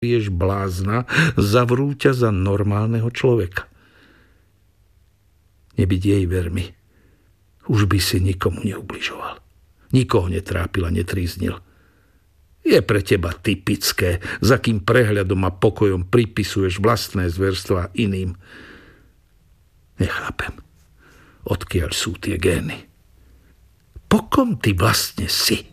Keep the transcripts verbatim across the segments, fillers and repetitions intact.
Vieš blázna, zavrú ťa za normálneho človeka. Nebyť jej, ver mi, už by si nikomu neubližoval. Nikoho netrápil a netríznil. Je pre teba typické, za kým prehľadom a pokojom pripisuješ vlastné zverstvá iným. Nechápem, odkiaľ sú tie gény. Po kom ty vlastne si?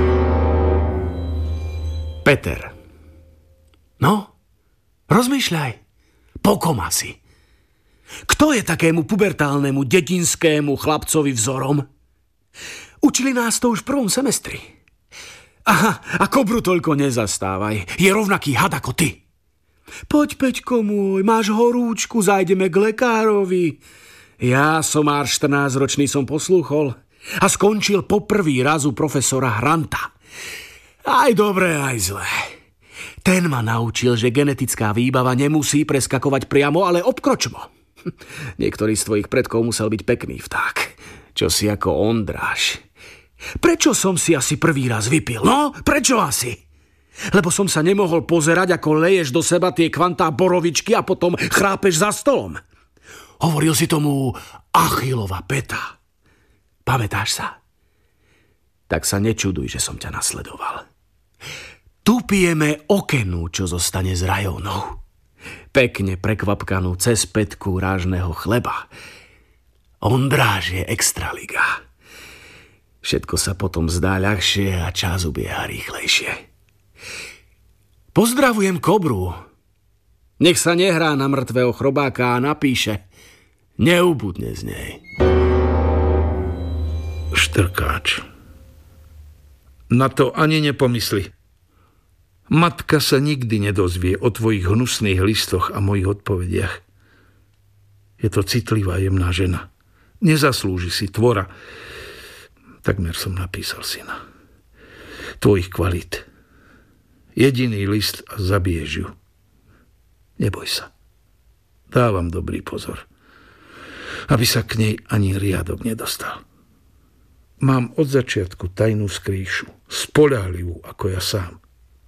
Peter. No, rozmýšľaj. Po kom asi? Kto je takému pubertálnemu dedinskému chlapcovi vzorom? Učili nás to už v prvom semestri. Aha, a Kobru toľko nezastávaj. Je rovnaký had ako ty. Poď, Peťko môj, máš horúčku, zajdeme k lekárovi. Ja, somár štrnásťročný, som poslúchol a skončil po prvý raz u profesora Hranta. Aj dobré, aj zlé. Ten ma naučil, že genetická výbava nemusí preskakovať priamo, ale obkročmo. Niektorý z tvojich predkov musel byť pekný vták. Čo si ako Ondráš. Prečo som si asi prvý raz vypil? No, prečo asi? Lebo som sa nemohol pozerať, ako leješ do seba tie kvantá borovičky a potom chrápeš za stolom. Hovoril si tomu Achillova päta. Pamätáš sa? Tak sa nečuduj, že som ťa nasledoval. Tu pijeme okenu, čo zostane z rajónov. Pekne prekvapkanú cez pätku rážneho chleba. Ondráž je extraliga. Všetko sa potom zdá ľahšie a čas ubieha rýchlejšie. Pozdravujem Kobru. Nech sa nehrá na mŕtvého chrobáka a napíše. Neubudne z nej. Štrkáč. Na to ani nepomysli. Matka sa nikdy nedozvie o tvojich hnusných listoch a mojich odpovediach. Je to citlivá, jemná žena. Nezaslúži si tvora. Takmer som napísal syna. Tvojich kvalít. Jediný list a zabiješ ju. Neboj sa. Dávam dobrý pozor. Aby sa k nej ani riadok nedostal. Mám od začiatku tajnú skrýšu. Spoľahlivú ako ja sám.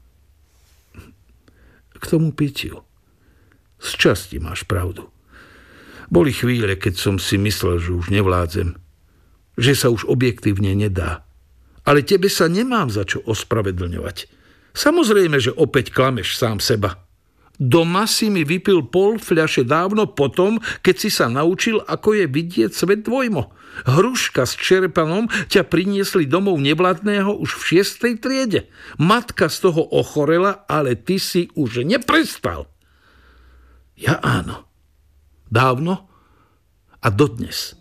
K tomu pitiu. Z časti máš pravdu. Boli chvíle, keď som si myslel, že už nevládzem. Že sa už objektívne nedá. Ale tebe sa nemám za čo ospravedlňovať. Samozrejme, že opäť klameš sám seba. Doma si mi vypil pol fľaše dávno potom, keď si sa naučil, ako je vidieť svet dvojmo. Hruška s čerpanom ťa priniesli domov nevládného už v šiestej triede. Matka z toho ochorela, ale ty si už neprestal. Ja áno. Dávno a dodnes.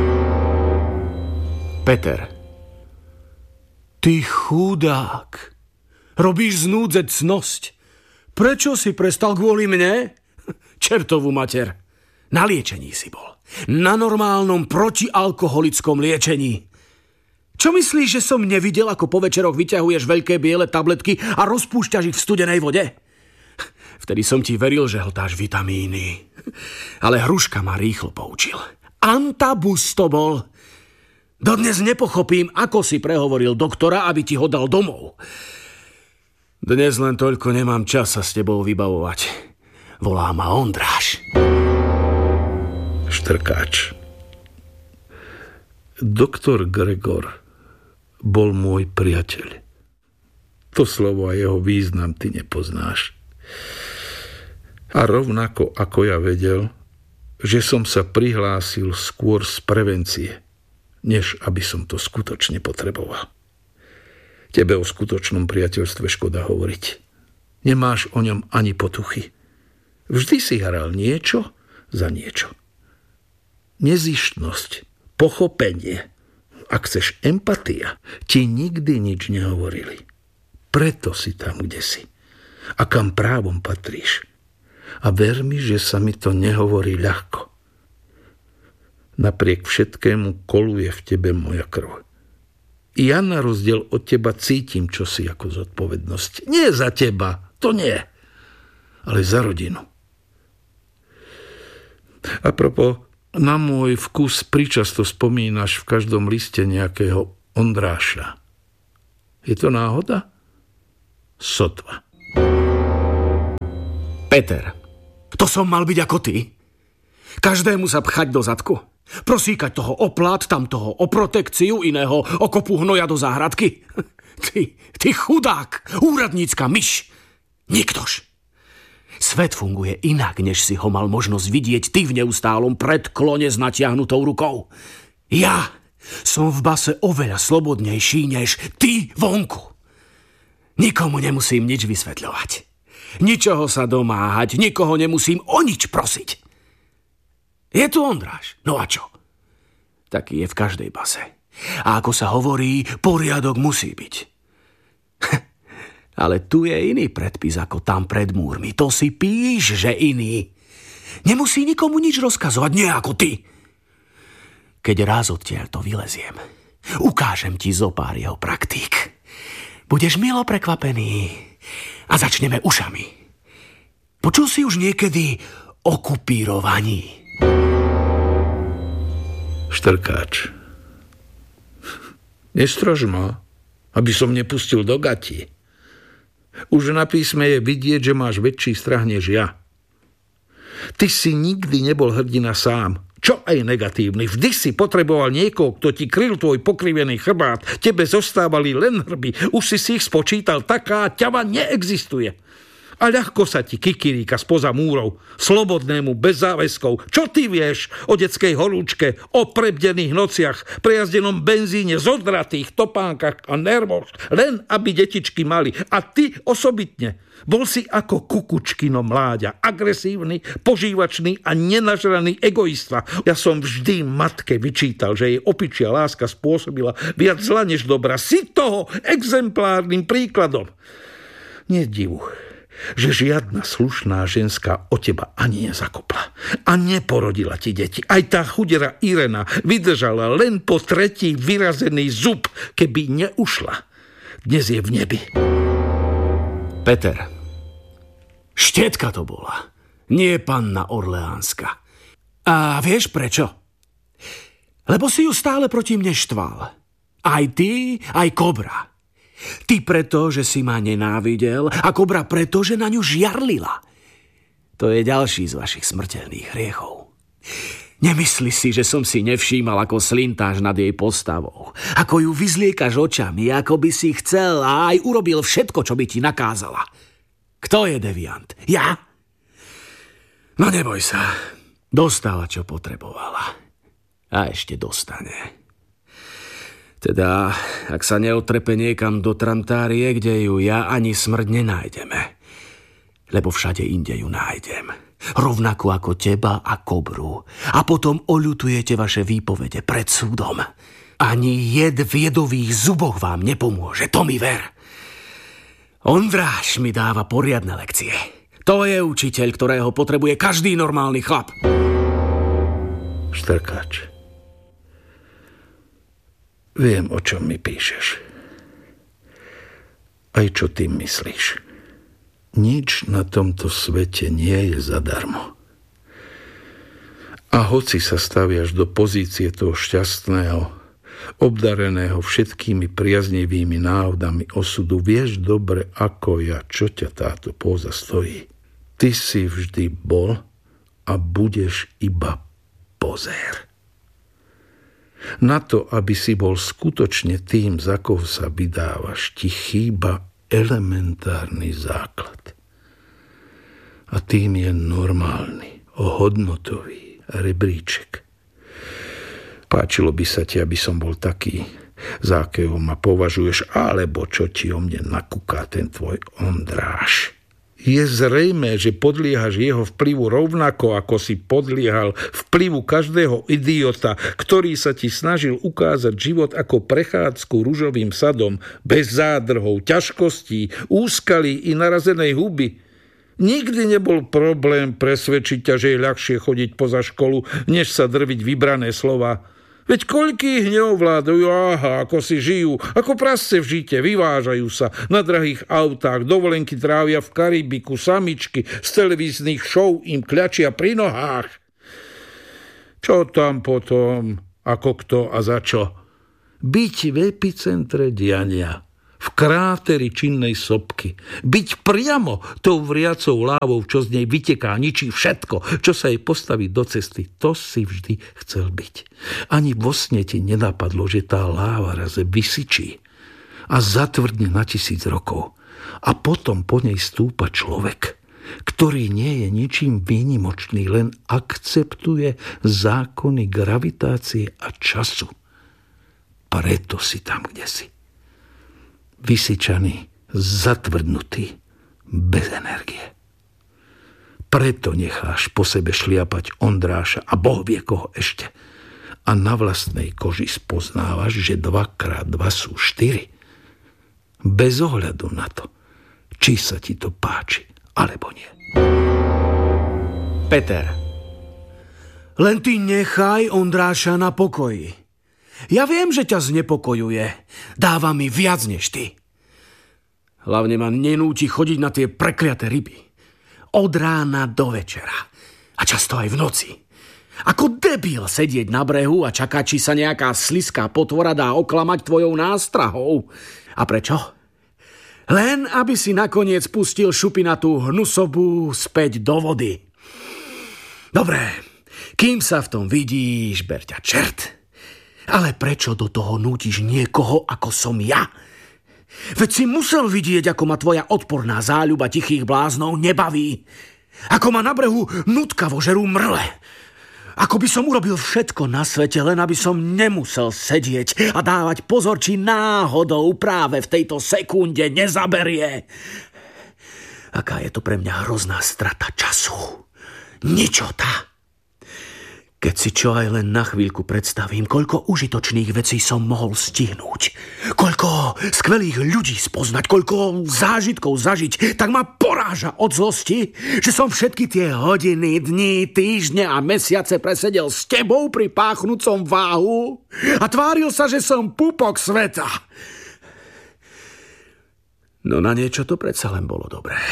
Peter. Ty chudák. Robíš z núdze cnosť. Prečo si prestal kvôli mne? Čertovú mater. Na liečení si bol. Na normálnom protialkoholickom liečení. Čo myslíš, že som nevidel, ako po večeroch vyťahuješ veľké biele tabletky a rozpúšťaš ich v studenej vode? Vtedy som ti veril, že hltáš vitamíny. Ale hruška ma rýchlo poučil. Antabus to bol. Dodnes nepochopím, ako si prehovoril doktora, aby ti ho dal domov. Dnes len toľko nemám čas sa s tebou vybavovať. Volá ma Ondráš. Štrkáč. Doktor Gregor bol môj priateľ. To slovo a jeho význam ty nepoznáš. A rovnako ako ja vedel, že som sa prihlásil skôr z prevencie, než aby som to skutočne potreboval. Tebe o skutočnom priateľstve škoda hovoriť. Nemáš o ňom ani potuchy. Vždy si hral niečo za niečo. Nezištnosť, pochopenie, ak chceš empatia, ti nikdy nič nehovorili. Preto si tam, kde si. A kam právom patríš. A ver mi, že sa mi to nehovorí ľahko. Napriek všetkému koluje v tebe moja krv. Ja na rozdiel od teba cítim čosi ako zodpovednosť. Nie za teba, to nie. Ale za rodinu. Apropo, na môj vkus pričasto spomínaš v každom liste nejakého Ondráša. Je to náhoda? Sotva. Peter, to som mal byť ako ty? Každému sa pchať do zadku? Prosíkať toho o plat, tamtoho o protekciu, iného o kopu hnoja do záhradky? Ty, ty chudák, úradnícka myš. Niktož. Svet funguje inak, než si ho mal možnosť vidieť ty v neustálom predklone s natiahnutou rukou. Ja som v base oveľa slobodnejší, než ty vonku. Nikomu nemusím nič vysvetľovať. Ničoho sa domáhať, nikoho nemusím o nič prosiť. Je tu Ondráš, no a čo? Taký je v každej base. A ako sa hovorí, poriadok musí byť. Ale tu je iný predpis ako tam pred múrmi. To si píš, že iný. Nemusí nikomu nič rozkazovať, nie ako ty. Keď raz odtiaľ to vyleziem, ukážem ti zo pár jeho praktík. Budeš milo prekvapený a začneme ušami. Počul si už niekedy o kupírovaní? Štrkáč. Nestrož ma, aby som nepustil do gati. Už na písme je vidieť, že máš väčší strach než ja. Ty si nikdy nebol hrdina sám. Čo aj negatívny. Vždy si potreboval niekoho, kto ti kryl tvoj pokrivený chrbát. Tebe zostávali len hrby. Už si si ich spočítal, taká ťava neexistuje. A ľahko sa ti kikiríka spoza múrov, slobodnému, bez záväzkov. Čo ty vieš o detskej horúčke, o prebdených nociach, prejazdenom benzíne, zodratých topánkach a nervoch, len aby detičky mali. A ty osobitne. Bol si ako kukučkino mláďa, agresívny, požívačný a nenažraný egoista. Ja som vždy matke vyčítal, že jej opičia láska spôsobila viac zla než dobra. Si toho exemplárnym príkladom. Nie divu, že žiadna slušná ženská o teba ani nezakopla. A neporodila ti deti. Aj tá chudera Irena vydržala len po tretí vyrazený zub, keby neušla. Dnes je v nebi. Peter, štetka to bola, nie panna Orleánska. A vieš prečo? Lebo si ju stále proti mne štval. Aj ty, aj Kobra. Ty preto, že si ma nenávidel, a Kobra preto, že na ňu žiarlila. To je ďalší z vašich smrteľných hriechov. Nemysli si, že som si nevšímal, ako slintáš nad jej postavou. Ako ju vyzliekaš očami, ako by si chcel a aj urobil všetko, čo by ti nakázala. Kto je deviant? Ja? No neboj sa. Dostala, čo potrebovala. A ešte dostane. Teda, ak sa neotrepe niekam do Trantárie, kde ju ja ani smrť nenájdeme. Lebo všade inde ju nájdem. Rovnako ako teba a Kobru. A potom oľutujete vaše výpovede pred súdom. Ani jed v jedových zuboch vám nepomôže, to mi ver. Ondráš mi dáva poriadne lekcie. To je učiteľ, ktorého potrebuje každý normálny chlap. Štrkáč. Viem, o čom mi píšeš. Aj čo ty myslíš. Nič na tomto svete nie je zadarmo. A hoci sa staviaš do pozície toho šťastného, obdareného všetkými priaznivými náhodami osudu, vieš dobre ako ja, čo ťa táto póza stojí. Ty si vždy bol a budeš iba pozér. Na to, aby si bol skutočne tým, za koho sa vydávaš, ti chýba elementárny základ. A tým je normálny, hodnotový rebríček. Páčilo by sa ti, aby som bol taký, za akého ma považuješ, alebo čo ti o mne nakúká ten tvoj Ondráš. Je zrejmé, že podliehaš jeho vplyvu rovnako, ako si podliehal vplyvu každého idiota, ktorý sa ti snažil ukázať život ako prechádzku ružovým sadom, bez zádrhov, ťažkostí, úskalí i narazenej huby. Nikdy nebol problém presvedčiť ťa, že je ľahšie chodiť poza školu, než sa drviť vybrané slova. Veď koľkých neovládajú, aha, ako si žijú, ako prasce v žite, vyvážajú sa na drahých autách, dovolenky trávia v Karibiku, samičky z televíznych show im kľačia pri nohách. Čo tam potom, ako kto a za čo? Byť v epicentre diania, v kráteri činnej sopky. Byť priamo tou vriacou lávou, čo z nej vyteká, ničí všetko, čo sa jej postaví do cesty. To si vždy chcel byť. Ani vo sne ti nenapadlo, že tá láva raze vysyčí a zatvrdne na tisíc rokov. A potom po nej stúpa človek, ktorý nie je ničím výnimočný, len akceptuje zákony gravitácie a času. Preto si tam, kde si. Vysyčaný, zatvrdnutý, bez energie. Preto necháš po sebe šliapať Ondráša a Boh vie koho ešte. A na vlastnej koži spoznávaš, že dva krát dva sú štyri. Bez ohľadu na to, či sa ti to páči, alebo nie. Peter, len ty nechaj Ondráša na pokoji. Ja viem, že ťa znepokojuje. Dáva mi viac než ty. Hlavne ma nenúti chodiť na tie prekliaté ryby. Od rána do večera. A často aj v noci. Ako debil sedieť na brehu a čakať, či sa nejaká sliská potvora dá oklamať tvojou nástrahou. A prečo? Len aby si nakoniec pustil šupinatú hnusobu späť do vody. Dobre, kým sa v tom vidíš, ber ťa čert. Ale prečo do toho nútiš niekoho, ako som ja? Veď si musel vidieť, ako ma tvoja odporná záľuba tichých bláznov nebaví. Ako ma na brehu nutkavo žerú mrle. Ako by som urobil všetko na svete, len aby som nemusel sedieť a dávať pozor, či náhodou práve v tejto sekunde nezaberie. Aká je to pre mňa hrozná strata času. Ničota. Keď si čo aj len na chvíľku predstavím, koľko užitočných vecí som mohol stihnúť, koľko skvelých ľudí spoznať, koľko zážitkov zažiť, tak ma poráža od zlosti, že som všetky tie hodiny, dni, týždne a mesiace presedel s tebou pri páchnúcom váhu a tváril sa, že som pupok sveta. No na niečo to predsa len bolo dobré.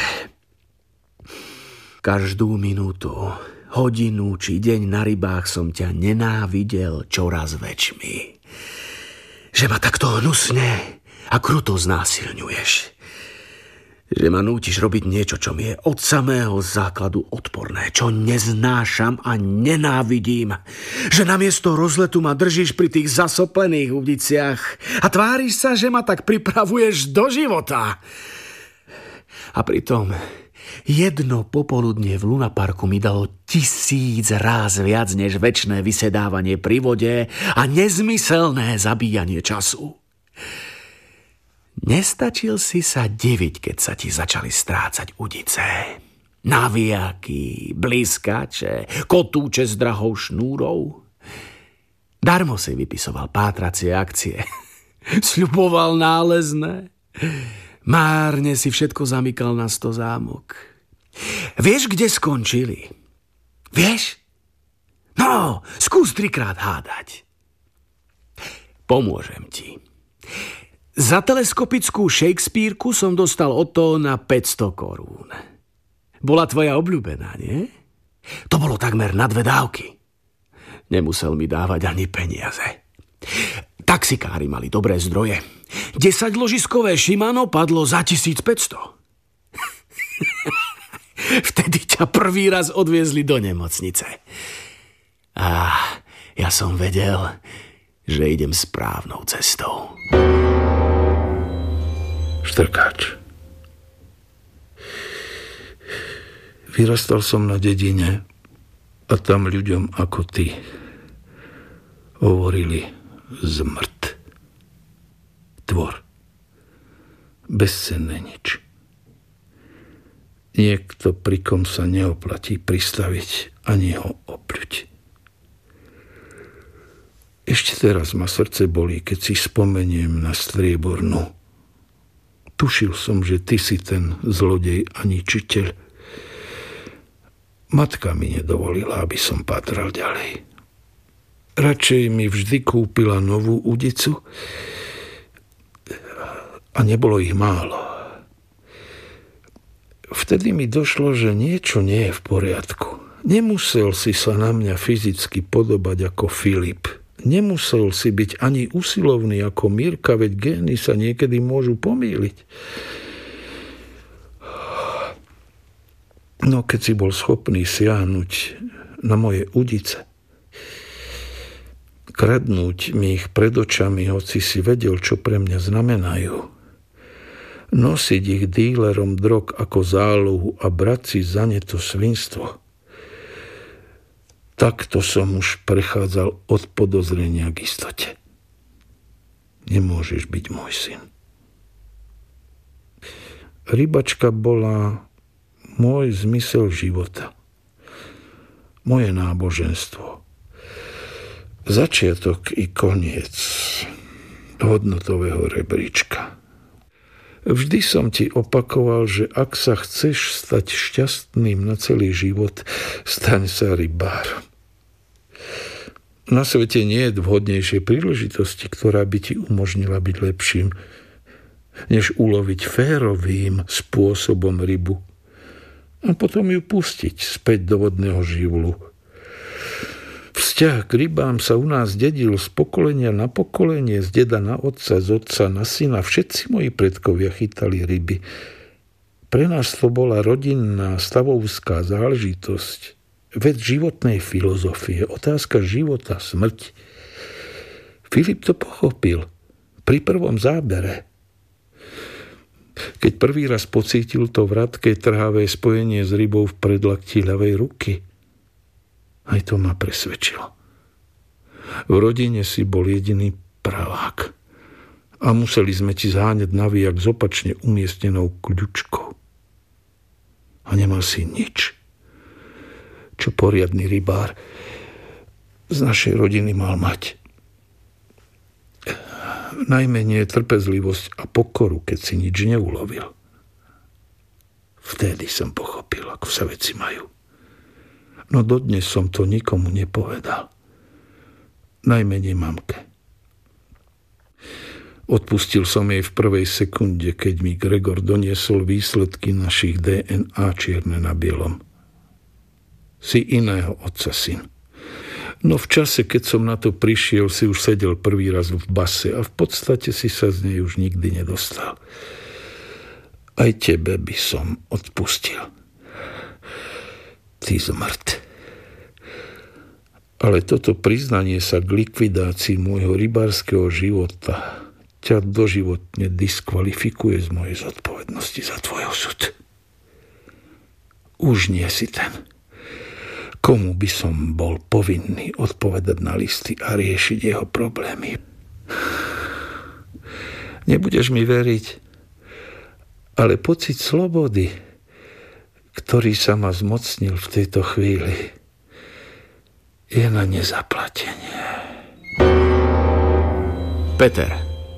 Každú minútu, hodinu či deň na rybách som ťa nenávidel čoraz väčšmi. Že ma takto hnusne a kruto znásilňuješ. Že ma nútiš robiť niečo, čo mi je od samého základu odporné, čo neznášam a nenávidím. Že namiesto rozletu ma držíš pri tých zasoplených udiciach a tváriš sa, že ma tak pripravuješ do života. A pritom jedno popoludne v Lunaparku mi dalo tisíc ráz viac než večné vysedávanie pri vode a nezmyselné zabíjanie času. Nestačil si sa diviť, keď sa ti začali strácať udice. Navijaky, bliskače, kotúče s drahou šnúrou. Darmo si vypisoval pátracie akcie. Sľuboval nálezné. Márne si všetko zamykal na sto zámok. Vieš, kde skončili? Vieš? No, skús trikrát hádať. Pomôžem ti. Za teleskopickú Shakespeareku som dostal od toho na päťsto korún. Bola tvoja obľúbená, nie? To bolo takmer na dve dávky. Nemusel mi dávať ani peniaze. Taxikári mali dobré zdroje. Desaťložiskové Shimano padlo za tisícpäťsto. Vtedy ťa prvý raz odviezli do nemocnice. A ja som vedel, že idem správnou cestou. Štrkáč. Vyrastal som na dedine a tam ľuďom ako ty hovorili zmrt. Tvor. Bezcenné nič. Niekto, pri kom sa neoplatí pristaviť ani ho opľuť. Ešte teraz ma srdce bolí, keď si spomeniem na striebornú. Tušil som, že ty si ten zlodej a ničiteľ. Matka mi nedovolila, aby som pátral ďalej. Radšej mi vždy kúpila novú udicu a nebolo ich málo. Vtedy mi došlo, že niečo nie je v poriadku. Nemusel si sa na mňa fyzicky podobať ako Filip. Nemusel si byť ani usilovný ako Mirka, veď gény sa niekedy môžu pomýliť. No keď si bol schopný siahnuť na moje udice, kradnúť mi ich pred očami, hoci si vedel, čo pre mňa znamenajú, nosiť ich dílerom drog ako zálohu a brať si za ne to svinstvo, takto som už prechádzal od podozrenia k istote. Nemôžeš byť môj syn. Rybačka bola môj zmysel života. Moje náboženstvo. Začiatok i koniec hodnotového rebríčka. Vždy som ti opakoval, že ak sa chceš stať šťastným na celý život, staň sa rybárom. Na svete nie je vhodnejšej príležitosti, ktorá by ti umožnila byť lepším, než uloviť férovým spôsobom rybu a potom ju pustiť späť do vodného živlu. Vzťah k rybám sa u nás dedil z pokolenia na pokolenie, z deda na otca, z otca na syna. Všetci moji predkovia chytali ryby. Pre nás to bola rodinná stavovská záležitosť. Vec životnej filozofie, otázka života, smrť. Filip to pochopil pri prvom zábere. Keď prvý raz pocítil to vratké trhavé spojenie s rybou v predlakti ľavej ruky, aj to ma presvedčilo. V rodine si bol jediný pravák a museli sme ti zháňať navíjak s opačne umiestnenou kľučkou. A nemal si nič, čo poriadny rybár z našej rodiny mal mať. Najmenej trpezlivosť a pokoru, keď si nič neulovil. Vtedy som pochopil, ako sa veci majú. No dodnes som to nikomu nepovedal. Najmenej mamke. Odpustil som jej v prvej sekunde, keď mi Gregor doniesol výsledky našich dé en á čierne na bielom. Si iného otca syn. No v čase, keď som na to prišiel, si už sedel prvý raz v base a v podstate si sa z nej už nikdy nedostal. Aj tebe by som odpustil. Ty zmrt. Ale toto priznanie sa k likvidácii môjho rybárskeho života ťa doživotne diskvalifikuje z mojej zodpovednosti za tvoj osud. Už nie si ten, komu by som bol povinný odpovedať na listy a riešiť jeho problémy. Nebudeš mi veriť, ale pocit slobody, ktorý sa ma zmocnil v tejto chvíli, je na nezaplatenie. Peter,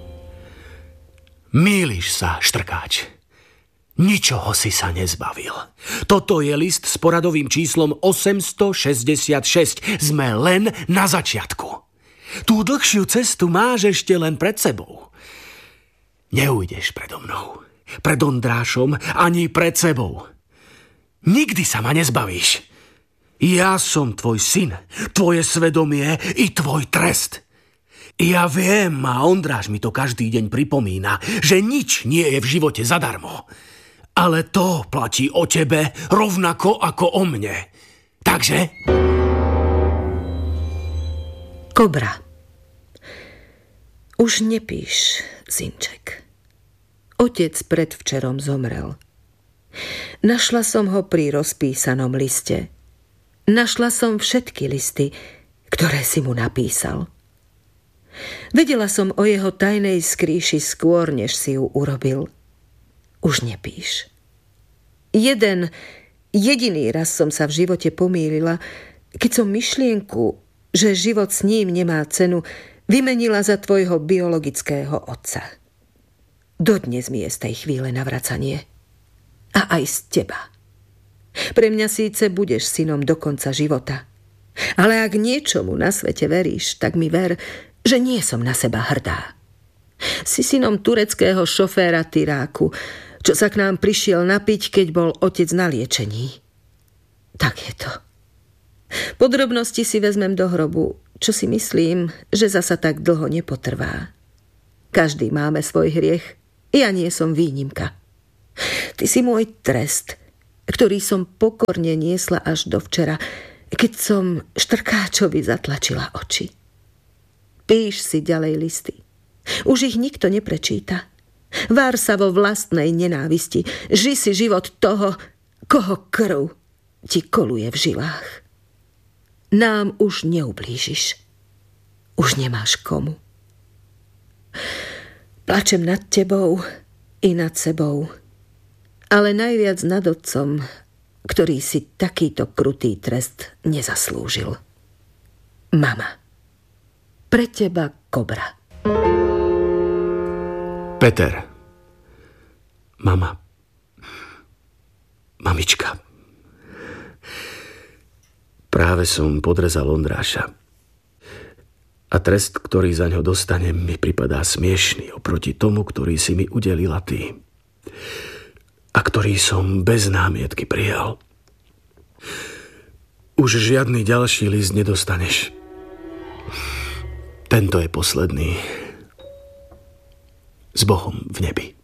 mýliš sa, štrkáč. Ničoho si sa nezbavil. Toto je list s poradovým číslom osemstošesťdesiatšesť. Sme len na začiatku. Tú dlhšiu cestu máš ešte len pred sebou. Neujdeš predo mnou, pred Ondrášom, ani pred sebou. Nikdy sa ma nezbavíš. Ja som tvoj syn, tvoje svedomie i tvoj trest. Ja viem, a Ondráš mi to každý deň pripomína, že nič nie je v živote zadarmo. Ale to platí o tebe rovnako ako o mne. Takže... Kobra. Už nepíš, synček. Otec predvčerom zomrel. Našla som ho pri rozpísanom liste. Našla som všetky listy, ktoré si mu napísal. Vedela som o jeho tajnej skrýši skôr, než si ju urobil. Už nepíš. Jeden, jediný raz som sa v živote pomýlila, keď som myšlienku, že život s ním nemá cenu, vymenila za tvojho biologického otca. Dodnes mi je z tej chvíle navracanie. A aj z teba. Pre mňa síce budeš synom do konca života, ale ak niečomu na svete veríš, tak mi ver, že nie som na seba hrdá. Si synom tureckého šoféra Tyráku, čo sa k nám prišiel napiť, keď bol otec na liečení. Tak je to. Podrobnosti si vezmem do hrobu, čo si myslím, že zasa tak dlho nepotrvá. Každý máme svoj hriech, ja nie som výnimka. Ty si môj trest, ktorý som pokorne niesla až do včera, keď som Štrkáčovi zatlačila oči. Píš si ďalej listy. Už ich nikto neprečíta. Vár sa vo vlastnej nenávisti. Ži si život toho, koho krv ti koluje v žilách. Nám už neublížiš. Už nemáš komu. Plačem nad tebou i nad sebou, ale najviac nad otcom, ktorý si takýto krutý trest nezaslúžil. Mama. Pre teba Kobra. Peter. Mama. Mamička. Práve som podrezal Ondráša. A trest, ktorý za ňo dostanem, mi pripadá smiešný oproti tomu, ktorý si mi udelila ty. A ktorý som bez námietky prijal. Už žiadny ďalší list nedostaneš. Tento je posledný. S Bohom v nebi.